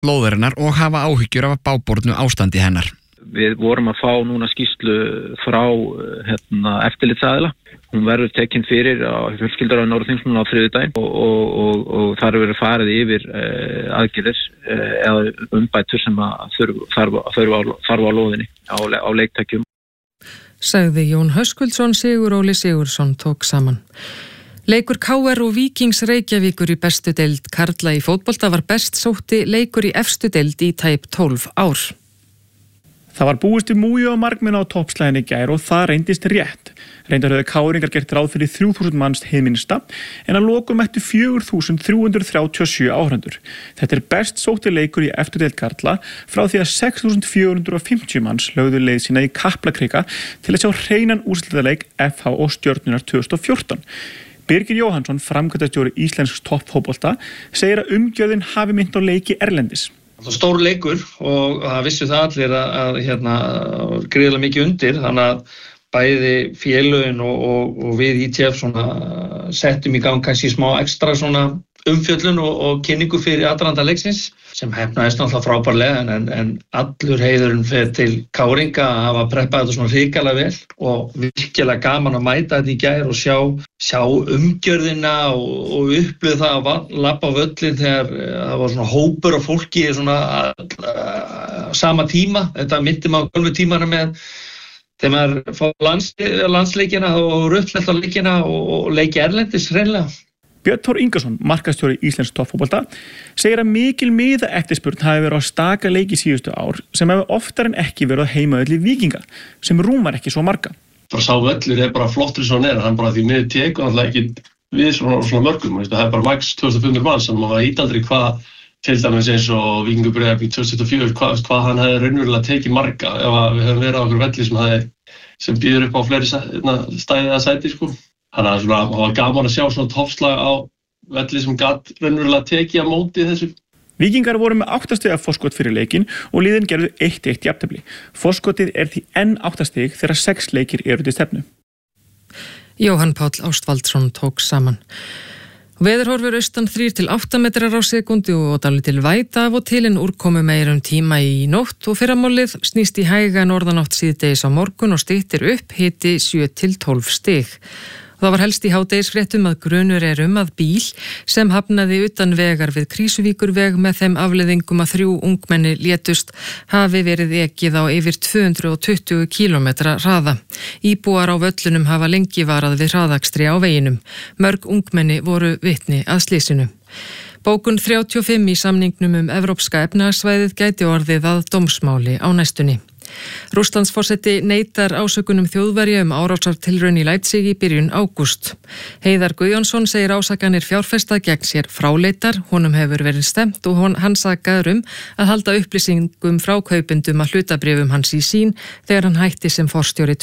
lóðarinnar og hafa áhyggjur af bágbornu ástandi hennar. Við vorum að fá núna skýrslu frá eftirlitsaðila. Hún verður tekin fyrir á fjölskyldaráði Norðþings á þriðjudaginn og þar verður farið yfir aðgerðir eða umbætur sem þarf á lóðinni á leiktækjum. Sagði Jón Höskuldsson, Sigur Óli Sigurðsson tók saman. Leikur KR og Víkings Reykjavíkur í bestu deild karla í fótbolta var best sótti leikur í efstu deild í tæp 12 ár. Það var búist í múju á markmenn á toppslæginni í gær og það reyndist rétt. Reyndar höfðu káringar gert ráð fyrir 3.000 manns hið minnsta en að lokum mættu 4.337 áhorfendur. Þetta best sótti leikur í efstu deild karla frá því að 6.450 manns lögðu leið sína í Kaplakrika til að sjá hreinan úrslitaleik FH og Stjörnunar 2014. Birgir Jóhannsson, framkvæmdastjóri íslensks toppfótbolta, segir að umgjörðin hafi minnt á leiki erlendis. Það var stór leikur og það vissu það allir að gríðarlega mikið undir, þannig að bæði félögin og við ITF settum í gang kannski smá ekstra umfjöllun og kynningu fyrir aðdraganda leiksins sem hefnaðist náttúrulega frábærlega en allur heiðurinn fer til káringa að hafa preppað þetta svona hrikalega vel og virkilega gaman að mæta þetta í gær og sjá umgjörðina og upplifða það að labba á völlinn þegar það var svona hópur af fólki sama tíma. Þetta minnti maður golfu tímana með þegar maður fór landsleikina og rauðfletta leikina og leiki erlendis hreinlega. Björn Thor Ingason, markaðsstjóri íslensks toppfótbolta, segir að mikil miðaeftirspurn hafi verið á staka leiki síðustu ár sem hefur oftar en ekki verið á heimavelli Víkinga, sem rúmar ekki svo marga. Bara sá völlur bara flottur svo hann bara því miður tekur alltaf ekki við svona mörgum. Það bara max 2500 mann sem maður veit aldrei hvað til dæmis eins og Víkingur Breiðablik 2024, hvað hann hefði raunverulega tekið marga ef við hefum verið á okkur velli sem býður upp á fleiri stæði að sæti sko. Þannig að það var gaman að sjá svona toppslag á velli sem gat raunverulega tekið á móti þessu. Víkingar voru með 8 stiga forskot fyrir leikinn og liðin gerðu 1-1 jafntefli. Forskotið því enn 8 stig þegar 6 leikir eru til stefnu. Jóhann Páll Ástvaldsson tók saman. Veðurhorfur austan 3-8 metrar á sekundu og dálítil væta af og til en úrkomu meira tíma í nótt og fyrramálið snýst í hæga norðanátt síðdegis á morgun og styttir upp hiti 7-12 stig. Það var helst í hádegisfréttum að grunur að bíl sem hafnaði utan vegar við Krýsuvíkurveg með þeim afleiðingum að 3 ungmenni létust hafi verið ekið á yfir 220 km hraða. Íbúar á völlunum hafa lengi varað við hraðakstri á veginum. Mörg ungmenni voru vitni að slysinu. Bókun 35 í samningnum Evrópska efnahagssvæðið gæti orðið að dómsmáli á næstunni. Rússlandsforseti neitar ásökunum Þjóðverja árásartilraun í Leipzig í byrjun ágúst. Heiðar Guðjónsson segir ásakanir fjárfesta gegn sér fráleitar, honum hefur verið stemt og hann sakaður að halda upplýsingum frá kaupendum að hlutabréfum hans í sín þegar hann hætti sem forstjóri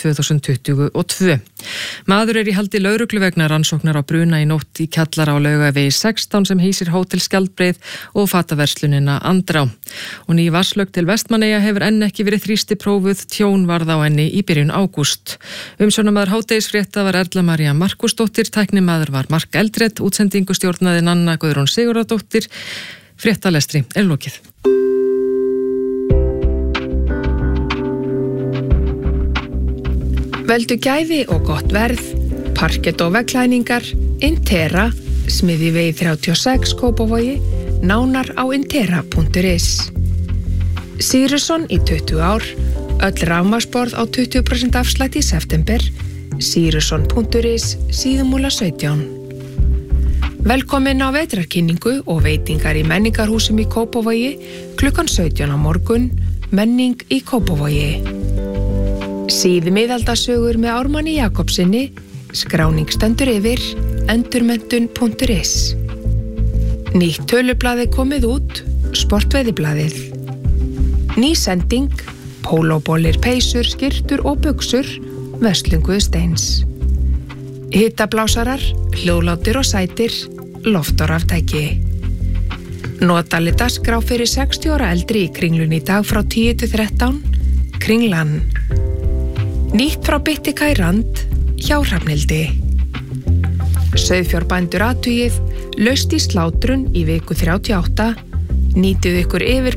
2022. Maður í haldi lögreglu vegna rannsóknar á bruna í nótt í kjallara á Laugavegi 16 sem hýsir Hótel Skjaldbreið og fataverslunina Andrá. Og ný vatnslögn til Vestmannaeyja hefur enn ekki verið þrýstiprófuð, tjón varð á henni í byrjun ágúst. Umsjónarmaður hádegisfrétta var Erla María Markusdóttir, tæknimaður var Mark Eldred, útsendingu stjórnaði Nanna Guðrún Sigurðardóttir. Fréttalestri lokið. Veldu gæði og gott verð, parkett og veggklæningar, Intera, Smiðjuvegi 36 Kópavogi, nánar á intera.is. Sýrusson í 20 ár, öll rafmagnsborð á 20% afslætt í september, sýrusson.is, síðumúla 17. Velkomin á vetrarkynningu og veitingar í menningarhúsum í Kópavogi, klukkan 17 á morgun, menning í Kópavogi. Síðmiðaldasögur með Ármanni Jakobsinni, skráning stendur yfir, endurmenntun.is. Nýtt tölublaði komið út, sportveiðiblaðið. Ný sending, pólóbollir, peysur, skyrtur og buxur, Verslun Guðsteins. Hitablásarar, hljóðlátur og sætir, loftáraftæki. Notaleg dagskrá fyrir 60 ára eldri í Kringlunni í dag frá 10-13, Kringlan. Nýtt frá Bittika í Rand, hjá Hrafnhildi. Sauðfjárbændur athugið, laust í slátrun í viku 38, Nýtið ykkur yfir